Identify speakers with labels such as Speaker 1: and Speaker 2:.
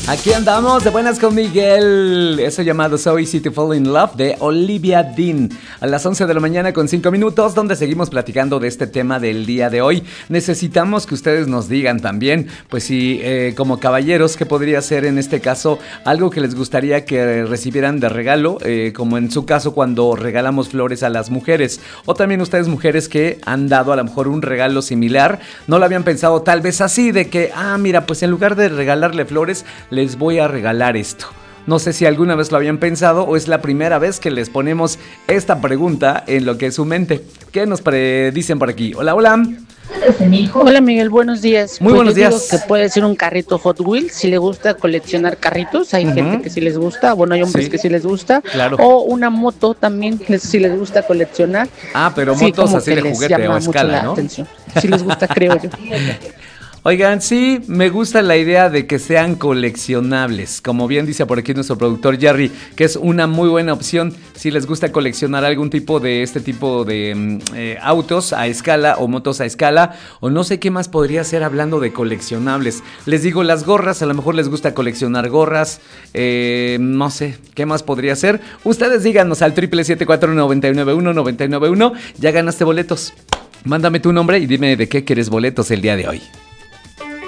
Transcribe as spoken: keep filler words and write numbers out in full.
Speaker 1: Aquí andamos de buenas con Miguel. Eso llamado So Easy to Fall in Love de Olivia Dean. A las once de la mañana con cinco minutos, donde seguimos platicando de este tema del día de hoy. Necesitamos que ustedes nos digan también, pues si eh, como caballeros, ¿qué podría ser en este caso algo que les gustaría que recibieran de regalo? Eh, como en su caso cuando regalamos flores a las mujeres. O también ustedes mujeres que han dado a lo mejor un regalo similar. No lo habían pensado tal vez así de que, ah, mira, pues en lugar de regalarle flores, les voy a regalar esto. No sé si alguna vez lo habían pensado o es la primera vez que les ponemos esta pregunta en lo que es su mente. ¿Qué nos predicen por aquí? Hola, hola.
Speaker 2: Hola Miguel, buenos días.
Speaker 1: Muy
Speaker 2: pues
Speaker 1: buenos
Speaker 2: yo digo
Speaker 1: días.
Speaker 2: que puede ser un carrito Hot Wheels, si le gusta coleccionar carritos, hay uh-huh. gente que sí les gusta, bueno, hay hombres sí. que sí les gusta,
Speaker 1: claro.
Speaker 2: O una moto también, si les gusta coleccionar.
Speaker 1: Ah, pero
Speaker 2: sí,
Speaker 1: motos así de juguete o escala, ¿no?
Speaker 2: Atención. Si les gusta, creo yo.
Speaker 1: Oigan, sí, me gusta la idea de que sean coleccionables. Como bien dice por aquí nuestro productor Jerry, que es una muy buena opción si les gusta coleccionar algún tipo de este tipo de eh, autos a escala o motos a escala. O no sé qué más podría ser hablando de coleccionables. Les digo, las gorras, a lo mejor les gusta coleccionar gorras. Eh, no sé, ¿qué más podría ser? Ustedes díganos al triple siete cuatro nueve nueve uno nueve nueve uno. Ya ganaste boletos. Mándame tu nombre y dime de qué quieres boletos el día de hoy.